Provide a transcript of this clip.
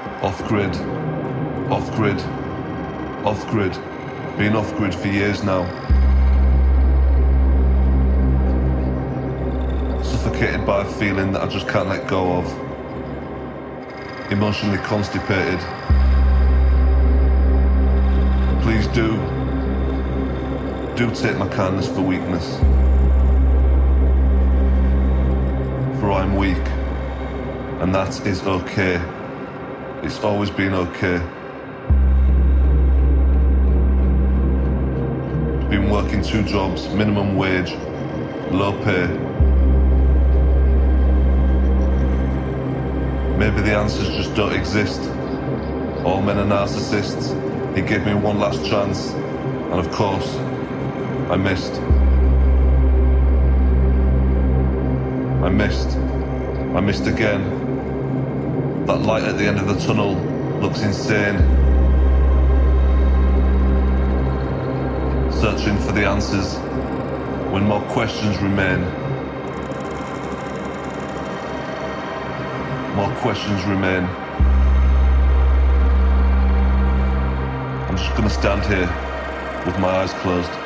Off-grid, off-grid, off-grid. Been off-grid for years now. Suffocated by a feeling that I just can't let go of. Emotionally constipated. Please do take my kindness for weakness. For I'm weak, and that is okay. It's always been okay. Been working 2 jobs, minimum wage, low pay. Maybe the answers just don't exist. All men are narcissists. He gave me one last chance, and of course, I missed. I missed again. That light at the end of the tunnel looks insane. Searching for the answers when more questions remain. More questions remain. I'm just gonna stand here with my eyes closed.